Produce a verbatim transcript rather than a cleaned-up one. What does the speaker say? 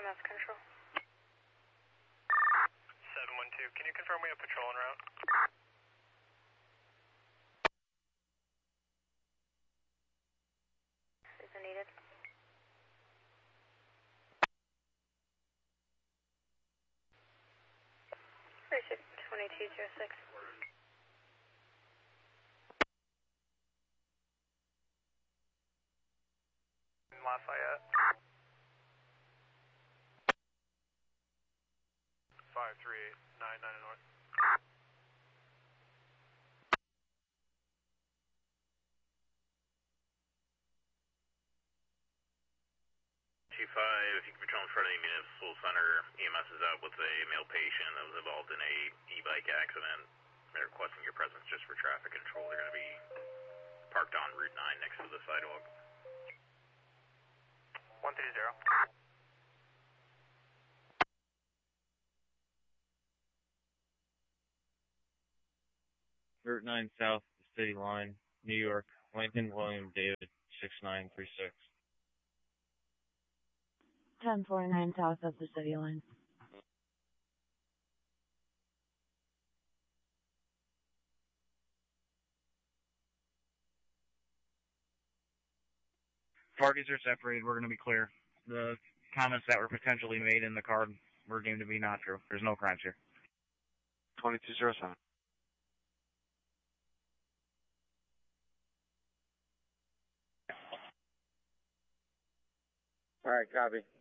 M S control. seven one two, can you confirm we have patrol en route? Is it needed? thirty-six twenty-two oh six. Lafayette. five three eight nine nine north. Two five, if you can patrol in front of the municipal center, E M S is out with a male patient that was involved in a e-bike accident. They're requesting your presence just for traffic control. They're going to be parked on Route nine next to the sidewalk. one three zero. Route nine south, the city line, New York, Lincoln William David, six nine three six. ten forty-nine south of the city line. Parties are separated. We're going to be clear. The comments that were potentially made in the card were deemed to be not true. There's no crimes here. twenty-two oh seven. All right, copy.